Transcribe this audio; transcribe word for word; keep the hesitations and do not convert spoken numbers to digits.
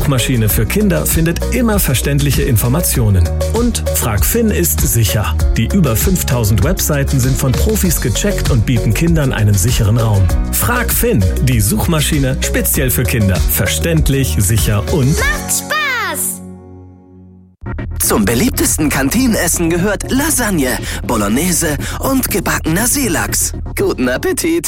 Suchmaschine für Kinder findet immer verständliche Informationen. Und Fragfin ist sicher. Die über fünftausend Webseiten sind von Profis gecheckt und bieten Kindern einen sicheren Raum. Fragfin, die Suchmaschine speziell für Kinder. Verständlich, sicher und macht Spaß! Zum beliebtesten Kantinenessen gehört Lasagne, Bolognese und gebackener Seelachs. Guten Appetit!